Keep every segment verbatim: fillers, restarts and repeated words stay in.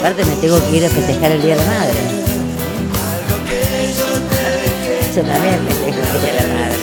aparte me tengo que ir a festejar el Día de la Madre. Yo también festejo el Día de la Madre.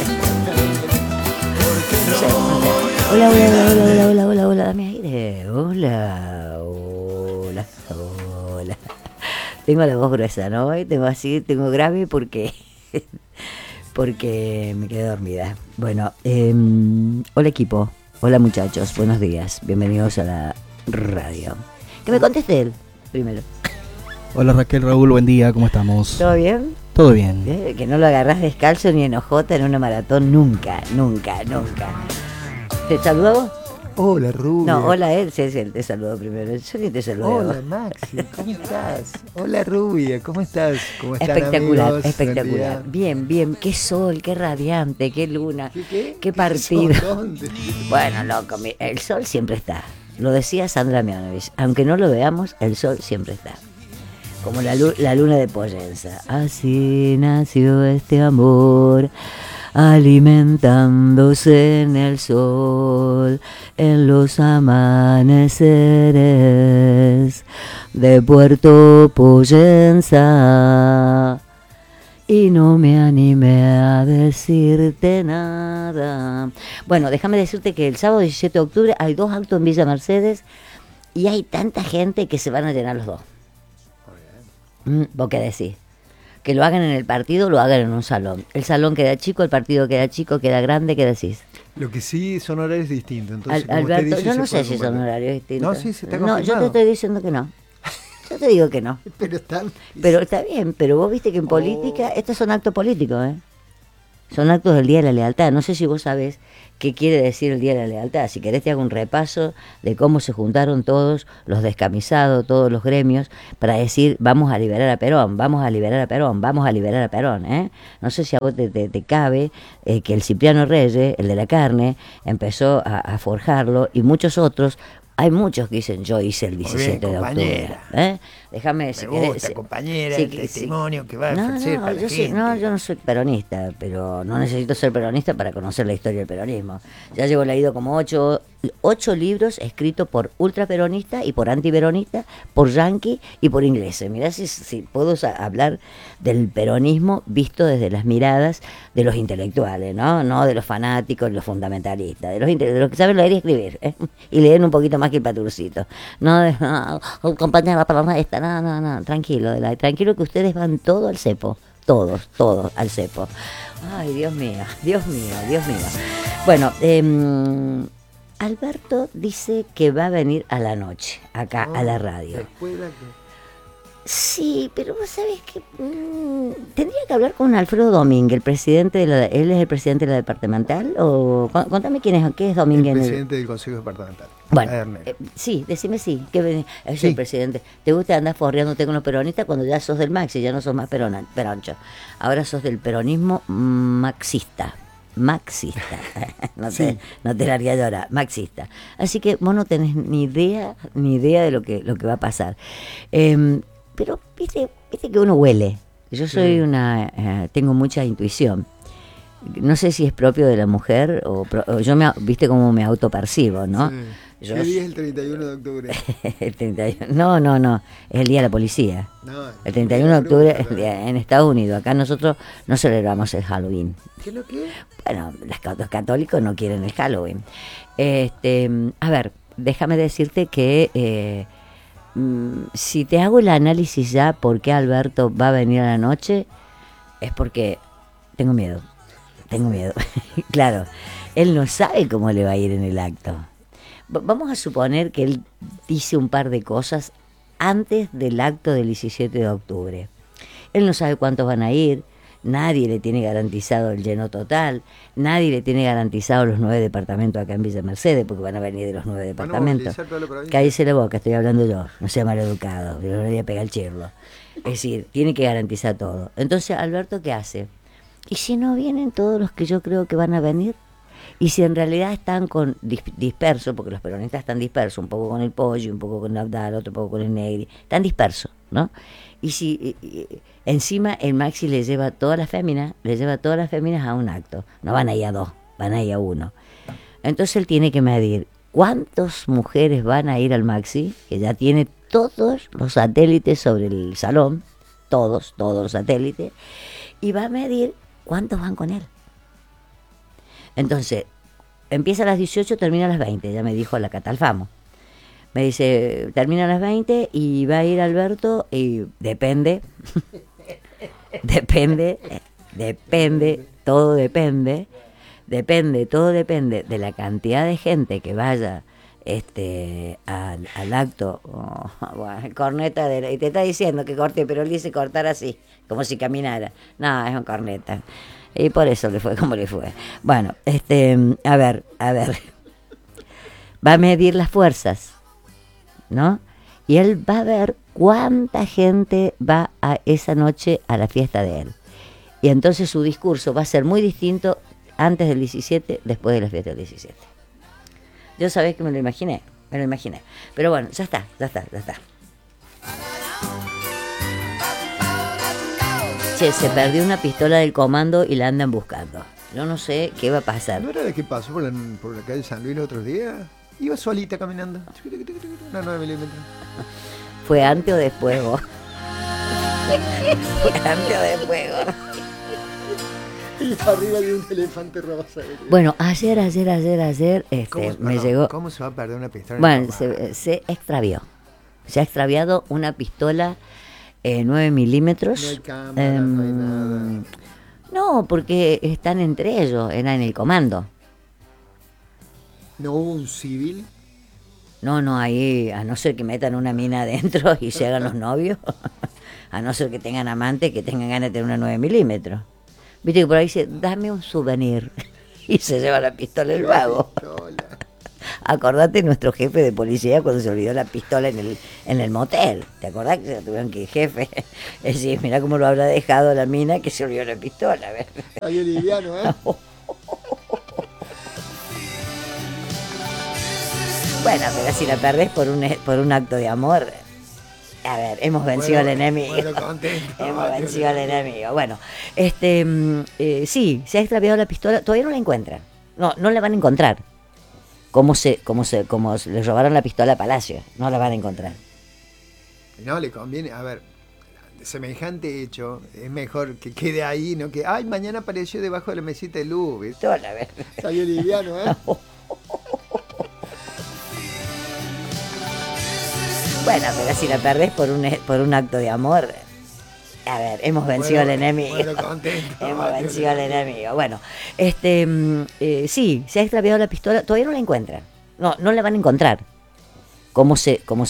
No sé, no sé. Hola, hola, hola, hola, hola, hola, hola, hola, dame aire. Hola, hola, hola. Tengo la voz gruesa, ¿no? Hoy tengo así, tengo grave porque porque me quedé dormida. Bueno, eh, hola equipo, hola muchachos, buenos días, bienvenidos a la radio. Que me conteste él primero. Hola Raquel, Raúl, buen día, ¿cómo estamos? ¿Todo bien? Todo bien. ¿Eh? Que no lo agarrás descalzo ni en ojota en una maratón, nunca, nunca, nunca. ¿Te saludó? Hola Rubia. No, hola él, sí, sí, él te saludó primero. Yo ni te saludé. Hola Maxi, ¿cómo estás? Hola Rubia, ¿cómo estás? ¿Cómo están, espectacular, amigos? espectacular. Bien, bien, qué sol, qué radiante, qué luna, ¿Qué, qué? qué partido. ¿Dónde? Bueno, loco, el sol siempre está. Lo decía Sandra Mianovich, aunque no lo veamos, el sol siempre está. Como la, la luna de Poyenza. Así nació este amor, alimentándose en el sol, en los amaneceres de Puerto Poyenza. Y no me animé a decirte nada. Bueno, déjame decirte que el sábado diecisiete de octubre hay dos actos en Villa Mercedes y hay tanta gente que se van a llenar los dos. Mm, ¿Vos qué decís? Que lo hagan en el partido, lo hagan en un salón. El salón queda chico, el partido queda chico, queda grande, ¿qué decís? Lo que sí son horarios distintos. Entonces, Al, Alberto, dice, yo no sé si compartir. son horarios distintos. No, sí, se está No, confirmado. yo te estoy diciendo que no. Yo te digo que no. Pero están... Pero está bien, pero vos viste que en política, Oh. estos son actos políticos, ¿eh? Son actos del Día de la Lealtad. No sé si vos sabés qué quiere decir el Día de la Lealtad. Si querés te hago un repaso de cómo se juntaron todos los descamisados, todos los gremios, para decir vamos a liberar a Perón, vamos a liberar a Perón, vamos a liberar a Perón, ¿eh? No sé si a vos te, te, te cabe eh, que el Cipriano Reyes, el de la carne, empezó a, a forjarlo y muchos otros. Hay muchos que dicen yo hice el diecisiete de octubre. ¿Eh? Déjame Me si gusta, querés, si, compañera, si, el testimonio si, que va a no, ofrecer no, para la yo sí, gente. no, yo no soy peronista, pero no necesito ser peronista para conocer la historia del peronismo. Ya llevo leído como ocho, ocho libros escritos por ultraperonistas y por antiperonistas, por yanqui y por ingleses. Mirá si, si puedo hablar del peronismo visto desde las miradas de los intelectuales, no, no de los fanáticos, de los fundamentalistas, de los, de los que saben leer y escribir, ¿eh? Y leen un poquito más que el paturcito. No, de, no, compañera para esta, no, no, no, tranquilo, de la, tranquilo que ustedes van todo al cepo, todos, todos al cepo. Ay, Dios mío, Dios mío, Dios mío. Bueno, eh, Alberto dice que va a venir a la noche, acá oh, a la radio. Después de la que... Sí, pero vos sabés que mmm, tendría que hablar con Alfredo Domínguez, el presidente de la, él es el presidente de la departamental, o contame quién es, qué es Domínguez. El presidente del Consejo Departamental. Bueno, eh, sí, decime sí, que es sí. El presidente. ¿Te gusta andar forreándote con los peronistas cuando ya sos del Maxi, ya no sos más perona, peroncho? Ahora sos del peronismo maxista. Maxista, no te, sí. no te la haría llorar, maxista. Así que vos no tenés ni idea, ni idea de lo que, lo que va a pasar. Eh, pero viste, viste que uno huele. Yo soy sí. una, eh, tengo mucha intuición. No sé si es propio de la mujer o, o yo me, viste cómo me autopercibo, ¿no? Sí. Yo, ¿Qué día es el treinta y uno de octubre? el treinta y uno, no, no, no, es el día de la policía. No, el treinta y uno de octubre es el día, en Estados Unidos. Acá nosotros no celebramos el Halloween. ¿Qué es lo que es? Bueno, los católicos no quieren el Halloween. Este, a ver, déjame decirte que eh, mm, si te hago el análisis ya por qué Alberto va a venir a la noche, es porque tengo miedo. Tengo miedo. Claro, él no sabe cómo le va a ir en el acto. Vamos a suponer que él dice un par de cosas antes del acto del diecisiete de octubre. Él no sabe cuántos van a ir, nadie le tiene garantizado el lleno total, nadie le tiene garantizado los nueve departamentos acá en Villa Mercedes, porque van a venir de los nueve departamentos. Cállese la boca, estoy hablando yo, no sea maleducado, yo no le voy a pegar el chirlo. Es decir, tiene que garantizar todo. Entonces, Alberto, ¿qué hace? ¿Y si no vienen todos los que yo creo que van a venir? Y si en realidad están con dispersos, porque los peronistas están dispersos, un poco con el Pollo, un poco con Abdal, otro poco con el Negri, están dispersos, ¿no? Y si y, y, encima el Maxi le lleva a todas las féminas, le lleva a todas las féminas a un acto, no van a ir a dos, van a ir a uno. Entonces él tiene que medir cuántas mujeres van a ir al Maxi, que ya tiene todos los satélites sobre el salón, todos, todos los satélites, y va a medir cuántos van con él. Entonces, empieza a las dieciocho, termina a las veinte, ya me dijo la Catalfamo. Me dice, termina a las veinte y va a ir Alberto y depende, depende, depende, todo depende, depende, todo depende de la cantidad de gente que vaya este al, al acto. Oh, bueno, corneta de la, y te está diciendo que corte, pero él dice cortar así, como si caminara. No, es un corneta. Y por eso le fue como le fue. Bueno, este, a ver, a ver. Va a medir las fuerzas, ¿no? Y él va a ver cuánta gente va a esa noche a la fiesta de él. Y entonces su discurso va a ser muy distinto antes del diecisiete, después de la fiesta del diecisiete. Yo sabés que me lo imaginé, me lo imaginé. Pero bueno, ya está, ya está, ya está. Che, se perdió una pistola del comando y la andan buscando. Yo no sé qué va a pasar. ¿No era la que pasó por la, por la calle San Luis los otros días? Iba solita caminando. Una nueve milímetros. ¿Fue antes o después vos? ¿Fue antes o después vos? Y arriba de un elefante rosa. Bueno, ayer, ayer, ayer, ayer, este, ¿Cómo, me perdón, llegó... ¿Cómo se va a perder una pistola? Bueno, se, se extravió. Se ha extraviado una pistola eh, nueve milímetros. No hay cámara, eh, no hay nada. No, porque están entre ellos, era en el comando. ¿No hubo un civil? No, no, ahí, a no ser que metan una mina adentro y se hagan los novios, a no ser que tengan amantes que tengan ganas de tener una nueve milímetros. Viste que por ahí dice, dame un souvenir, y se lleva la pistola el vago. Acordate nuestro jefe de policía cuando se olvidó la pistola en el en el motel. ¿Te acordás que se tuvieron que jefe? Es decir, mirá cómo lo habrá dejado la mina que se olvidó la pistola. Ahí el liviano, ¿eh? Bueno, pero si la perdés por un por un acto de amor, a ver, hemos vencido bueno, al enemigo. Bueno, contento. Hemos vencido al enemigo. Bueno, este, eh, sí, se ha extraviado la pistola, todavía no la encuentran. No, no la van a encontrar. Como se, como se, como le robaron la pistola a Palacio, no la van a encontrar. No le conviene, a ver, semejante hecho, es mejor que quede ahí, no que, ay, mañana apareció debajo de la mesita de luz, ¿viste? Toda la vez. Salió liviano, ¿eh? Bueno, pero si la perdés por un por un acto de amor, a ver, hemos vencido bueno, al enemigo. Bueno, contento. Hemos vencido al enemigo. Bueno, este, eh, sí, se ha extraviado la pistola, todavía no la encuentran. No, no la van a encontrar. Como se, como se